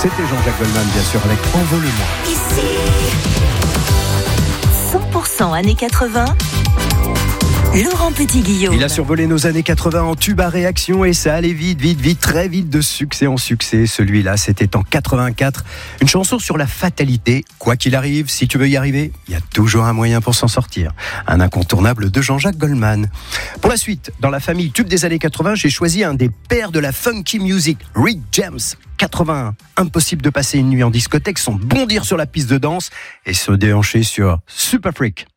C'était Jean-Jacques Goldman, bien sûr, avec Envole-moi. Ici, 100% années 80. Laurent Petit-Guillaume. Il a survolé nos années 80 en tube à réaction et ça allait vite, très vite, de succès en succès. Celui-là, c'était en 84. Une chanson sur la fatalité. Quoi qu'il arrive, si tu veux y arriver, il y a toujours un moyen pour s'en sortir. Un incontournable de Jean-Jacques Goldman. Pour la suite, dans la famille tube des années 80, j'ai choisi un des pères de la funky music, Rick James. 81. Impossible de passer une nuit en discothèque sans bondir sur la piste de danse et se déhancher sur Super Freak.